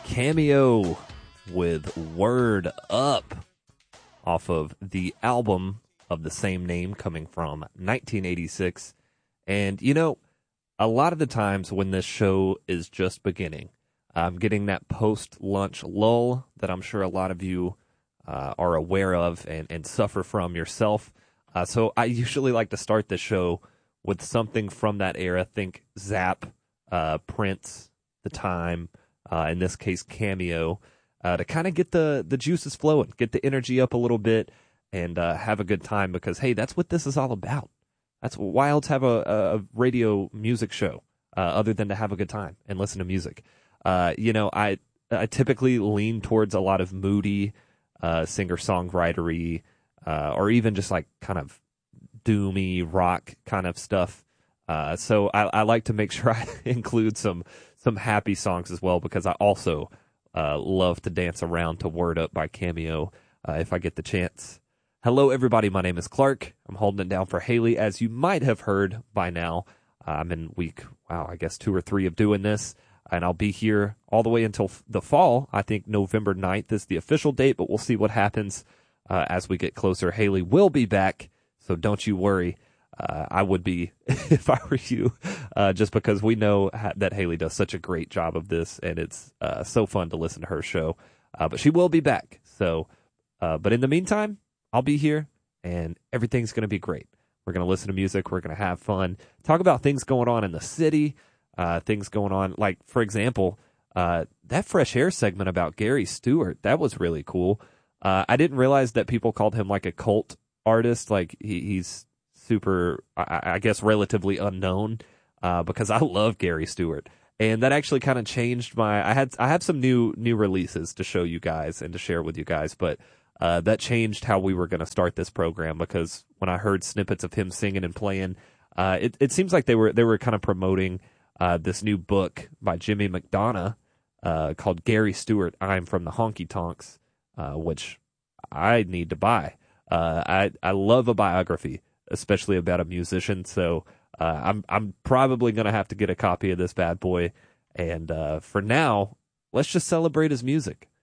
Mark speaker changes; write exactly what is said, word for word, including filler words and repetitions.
Speaker 1: Cameo with Word Up off of the album of the same name coming from nineteen eighty-six. And, you know, a lot of the times when this show is just beginning, I'm getting that post-lunch lull that I'm sure a lot of you uh, are aware of and, and suffer from yourself. Uh, so I usually like to start the show with something from that era. Think Zapp, uh, Prince, The Time, uh, in this case Cameo, uh, to kind of get the, the juices flowing, get the energy up a little bit, and uh, have a good time because, hey, that's what this is all about. That's why else have a, a radio music show uh, other than to have a good time and listen to music. Uh, you know, I I typically lean towards a lot of moody uh, singer-songwritery uh, or even just like kind of doomy rock kind of stuff. Uh, so I, I like to make sure I include some some happy songs as well because I also uh, love to dance around to Word Up by Cameo uh, if I get the chance. Hello, everybody. My name is Clark. I'm holding it down for Haley, as you might have heard by now. Uh, I'm in week, wow, I guess two or three of doing this, and I'll be here all the way until f- the fall. I think November ninth is the official date, but we'll see what happens uh, as we get closer. Haley will be back, so don't you worry. Uh, I would be if I were you, uh, just because we know ha- that Haley does such a great job of this, and it's uh, so fun to listen to her show. Uh, but she will be back. So, uh, but in the meantime, I'll be here, and everything's going to be great. We're going to listen to music. We're going to have fun. Talk about things going on in the city, uh, things going on. Like, for example, uh, that Fresh Air segment about Gary Stewart, that was really cool. Uh, I didn't realize that people called him like a cult artist. Like, he, he's super, I, I guess, relatively unknown uh, because I love Gary Stewart. And that actually kind of changed my, I had, I have some new, new releases to show you guys and to share with you guys, but Uh, that changed how we were going to start this program because when I heard snippets of him singing and playing, uh, it, it seems like they were they were kind of promoting uh, this new book by Jimmy McDonough uh, called Gary Stewart, I'm from the Honky Tonks, uh, which I need to buy. Uh, I I love a biography, especially about a musician. So uh, I'm I'm probably going to have to get a copy of this bad boy. And uh, for now, let's just celebrate his music.